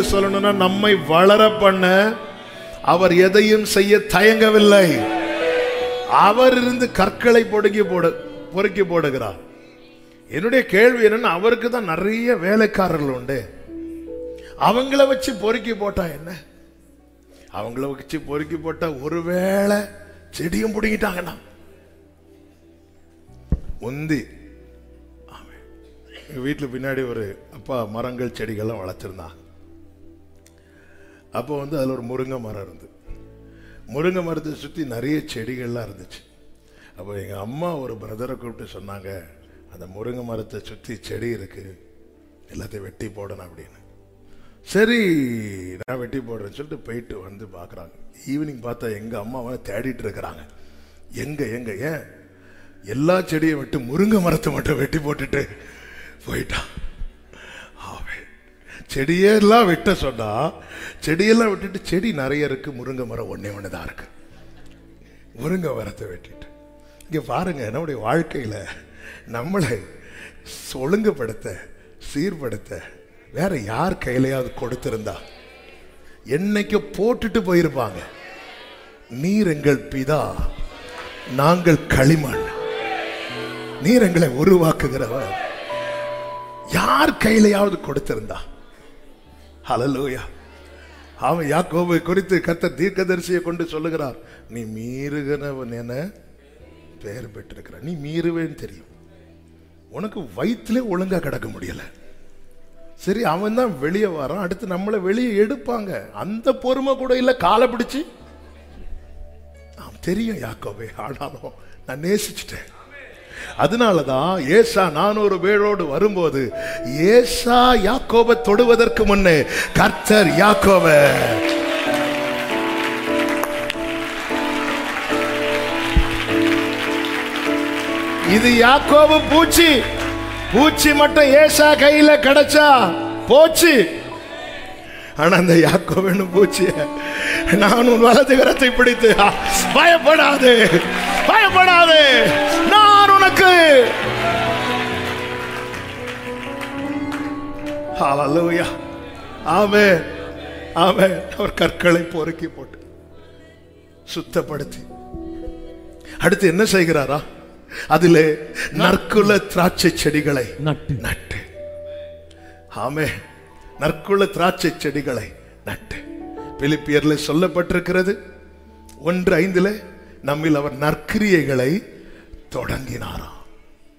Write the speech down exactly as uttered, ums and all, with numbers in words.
சொல்லணும்னா நம்மை வளர பண்ண அவர் எதையும் செய்ய தயங்கவில்லை. அவர் இருந்து கற்களை பொடுக்கி போட பொறுக்கி போடுகிறார். என்னுடைய கேள்வி என்னன்னா, அவருக்கு தான் நிறைய வேலைக்காரர்கள் உண்டு, அவங்கள வச்சு பொறுக்கி போட்டா என்ன? அவங்கள வச்சு பொறுக்கி போட்டா ஒருவேளை செடியும் பிடிக்கிட்டாங்கன்னா உந்தி. எங்க வீட்டில் பின்னாடி ஒரு அப்பா மரங்கள் செடிகள்லாம் வளர்த்துருந்தான். அப்போ வந்து அதில் ஒரு முருங்கை மரம் இருந்து, முருங்கை மரத்தை சுற்றி நிறைய செடிகள்லாம் இருந்துச்சு. அப்போ எங்கள் அம்மா ஒரு பிரதரை கூப்பிட்டு சொன்னாங்க, அந்த முருங்கை மரத்தை சுற்றி செடி இருக்குது, எல்லாத்தையும் வெட்டி போடணும் அப்படின்னு. சரி நான் வெட்டி போடுறேன்னு சொல்லிட்டு போயிட்டு வந்து பார்க்குறாங்க. ஈவினிங் பார்த்தா எங்கள் அம்மாவை தேடிட்டு இருக்கிறாங்க. எங்கே எங்கே ஏன் எல்லா செடியை விட்டு முருங்கை மரத்தை மட்டும் வெட்டி போட்டுட்டு போயிட்டான். செடியெல்லாம் வெட்ட சொன்னா செடியெல்லாம் விட்டுட்டு செடி நிறைய இருக்கு, முருங்கை மரம் ஒன்னே ஒண்ணுதான் இருக்கு. முருங்கை மரத்தை வெட்டிட்டு இங்க பாருங்க, நம்முடைய வாழ்க்கையில நம்மளை ஒழுங்குபடுத்த சீர்படுத்த வேற யார் கையிலையாவது கொடுத்திருந்தா என்னைக்கு போட்டுட்டு போயிருப்பாங்க. நீர் எங்கள் பிதா, நாங்கள் களிமண், நீர் எங்களை உருவாக்குகிறவர். யார் கையிலையாவது கொடுத்திருந்தா? ஹல்லேலூயா. அவன் யாக்கோபை குறித்து கர்த்தர் தீர்க்கதரிசியை கொண்டு சொல்லுகிறார், நீ மீறுகிறவன் என பெயர் பெற்றிருக்கிறார். நீ மீறுவேன்னு தெரியும், உனக்கு வயிற்றுல ஒழுங்கா கிடக்க முடியல. சரி, அவன் தான் வெளியே வரான், அடுத்து நம்மளை வெளியே எடுப்பாங்க. அந்த பொறுமை கூட இல்லை, காலை பிடிச்சு. தெரியும் யாக்கோபே, ஆனாலும் நான் நேசிச்சுட்டேன். அதனாலதான் ஏசா நானூறு பேரோடு வரும்போது ஏசா யாக்கோபை தொடுவதற்கு முன்னே கர்த்தர் யாக்கோபை இது யாக்கோபு பூச்சி பூச்சி மட்டும் ஏசா கையில கிடைச்சா போச்சு. ஆனா அந்த யாக்கோபு பூச்சிய நான் உன் வலது கரத்தை பிடித்து, பயப்படாதே பயப்படாதே, நான் உனக்கு. ஹல்லேலூயா. ஆமென் ஆமென். அவர் கற்களை பொறுக்கி போட்டு சுத்தப்படுத்தி அடுத்து என்ன செய்கிறாரா? அதிலே நற்குல திராட்சை செடிகளை நட்டு நட்டு ஆமென். நற்குல திராட்சை செடிகளை நட்டு. பிலிப்பியர்ல சொல்லப்பட்டிருக்கிறது ஒன்று ஐந்துல, நம்மில் அவர் நற்கிரியைகளை தொடங்கினாராம்.